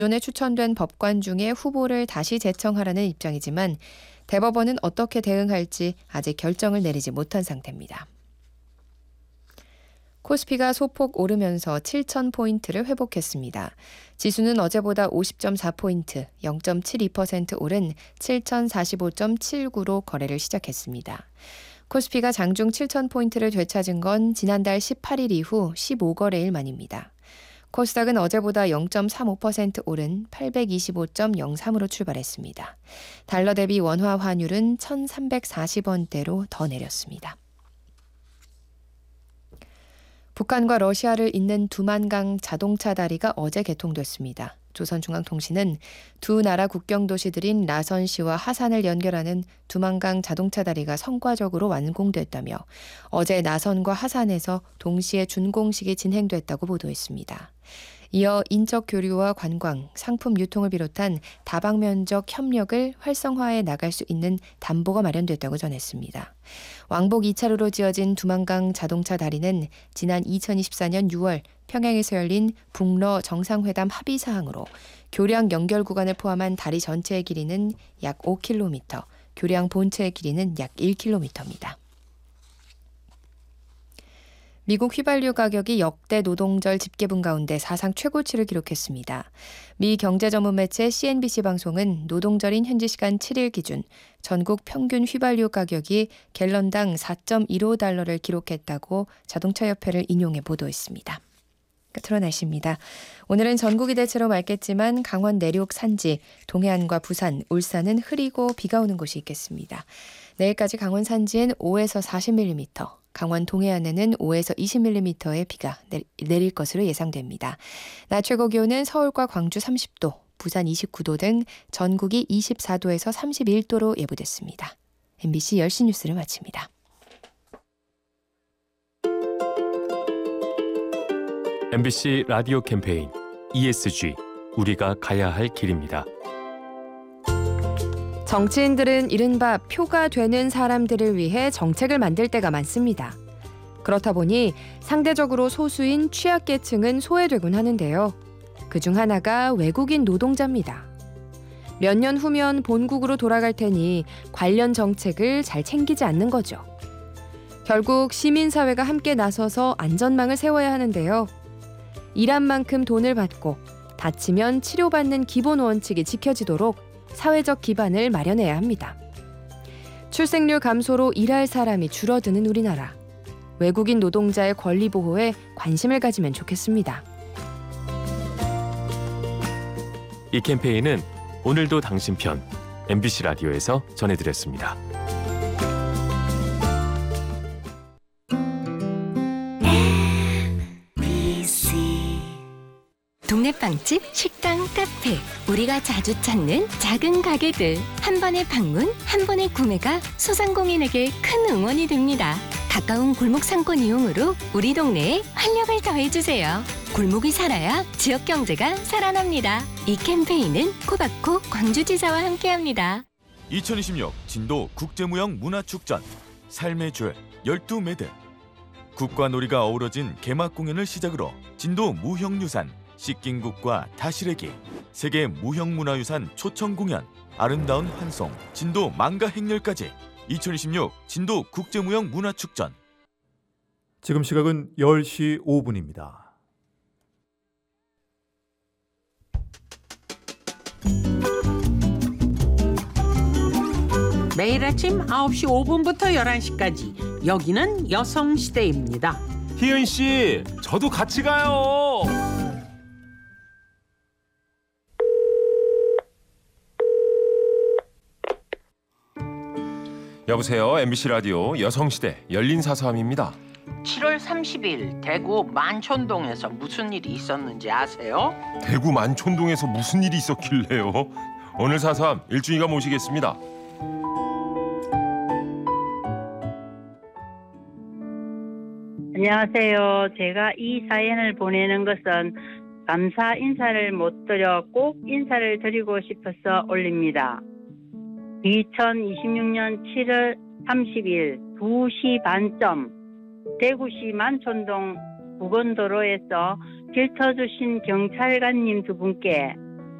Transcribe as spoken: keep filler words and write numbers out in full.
기존에 추천된 법관 중에 후보를 다시 제청하라는 입장이지만 대법원은 어떻게 대응할지 아직 결정을 내리지 못한 상태입니다. 코스피가 소폭 오르면서 칠천 포인트를 회복했습니다. 지수는 어제보다 오십 점 사 포인트, 영 점 칠이 퍼센트 오른 칠천사십오 점 칠구로 거래를 시작했습니다. 코스피가 장중 칠천 포인트를 되찾은 건 지난달 십팔 일 이후 십오 거래일 만입니다. 코스닥은 어제보다 영 점 삼오 퍼센트 오른 팔백이십오 점 영삼으로 출발했습니다. 달러 대비 원화 환율은 천삼백사십 원대로 더 내렸습니다. 북한과 러시아를 잇는 두만강 자동차 다리가 어제 개통됐습니다. 조선중앙통신은 두 나라 국경 도시들인 라선시와 하산을 연결하는 두만강 자동차 다리가 성과적으로 완공됐다며 어제 라선과 하산에서 동시에 준공식이 진행됐다고 보도했습니다. 이어 인적 교류와 관광, 상품 유통을 비롯한 다방면적 협력을 활성화해 나갈 수 있는 담보가 마련됐다고 전했습니다. 왕복 이 차로로 지어진 두만강 자동차 다리는 지난 이천이십사 년 유월 평양에서 열린 북러 정상회담 합의 사항으로 교량 연결 구간을 포함한 다리 전체의 길이는 약 오 킬로미터, 교량 본체의 길이는 약 일 킬로미터입니다. 미국 휘발유 가격이 역대 노동절 집계분 가운데 사상 최고치를 기록했습니다. 미 경제 전문 매체 씨엔비씨 방송은 노동절인 현지 시간 칠 일 기준 전국 평균 휘발유 가격이 갤런당 사 점 일오 달러를 기록했다고 자동차협회를 인용해 보도했습니다. 끝으로 날씨입니다. 오늘은 전국이 대체로 맑겠지만 강원 내륙 산지, 동해안과 부산, 울산은 흐리고 비가 오는 곳이 있겠습니다. 내일까지 강원 산지엔 오에서 사십 밀리미터, 강원 동해안에는 오에서 이십 밀리미터의 비가 내릴 것으로 예상됩니다. 낮 최고 기온은 서울과 광주 삼십 도, 부산 이십구 도 등 전국이 이십사 도에서 삼십일 도로 예보됐습니다. 엠비씨 열 시 뉴스를 마칩니다. 엠비씨 라디오 캠페인 이에스지 우리가 가야 할 길입니다. 정치인들은 이른바 표가 되는 사람들을 위해 정책을 만들 때가 많습니다. 그렇다 보니 상대적으로 소수인 취약계층은 소외되곤 하는데요. 그중 하나가 외국인 노동자입니다. 몇 년 후면 본국으로 돌아갈 테니 관련 정책을 잘 챙기지 않는 거죠. 결국 시민사회가 함께 나서서 안전망을 세워야 하는데요. 일한 만큼 돈을 받고 다치면 치료받는 기본 원칙이 지켜지도록 사회적 기반을 마련해야 합니다. 출생률 감소로 일할 사람이 줄어드는 우리나라. 외국인 노동자의 권리 보호에 관심을 가지면 좋겠습니다. 이 캠페인은 오늘도 당신 편 엠비씨 라디오에서 전해드렸습니다. 동네 빵집, 식당, 카페, 우리가 자주 찾는 작은 가게들. 한 번의 방문, 한 번의 구매가 소상공인에게 큰 응원이 됩니다. 가까운 골목 상권 이용으로 우리 동네에 활력을 더해주세요. 골목이 살아야 지역 경제가 살아납니다. 이 캠페인은 코바코 광주지사와 함께합니다. 이천이십육 진도 국제무형 문화축전 삶의 줄 열두 매듭. 국과 놀이가 어우러진 개막 공연을 시작으로 진도 무형유산 씻긴국과 다시래기, 세계 무형문화유산 초청 공연, 아름다운 환송, 진도 망가 행렬까지 이천이십육 진도 국제무형 문화축전. 지금 시각은 열 시 오 분입니다. 매일 아침 아홉 시 오 분부터 열한 시까지 여기는 여성시대입니다. 희은 씨, 저도 같이 가요. 여보세요. 엠비씨 라디오 여성시대 열린사서함입니다. 칠월 삼십일 대구 만촌동에서 무슨 일이 있었는지 아세요? 대구 만촌동에서 무슨 일이 있었길래요? 오늘 사서함 일중이가 모시겠습니다. 안녕하세요. 제가 이 사연을 보내는 것은 감사 인사를 못 드려 꼭 인사를 드리고 싶어서 올립니다. 이천이십육 년 칠월 삼십일 두 시 반쯤 대구시 만촌동 부건도로에서 길 터주신 경찰관님 두 분께